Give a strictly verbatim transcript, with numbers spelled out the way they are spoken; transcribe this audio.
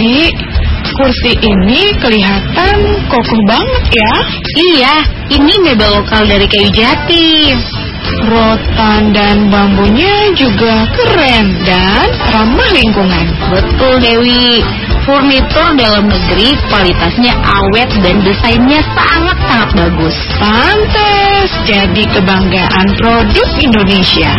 Dewi, kursi ini kelihatan kokoh banget ya. Iya, ini mebel lokal dari kayu jati. Rotan dan bambunya juga keren dan ramah lingkungan. Betul Dewi, furnitur dalam negeri kualitasnya awet dan desainnya sangat-sangat bagus. Pantes jadi kebanggaan produk Indonesia.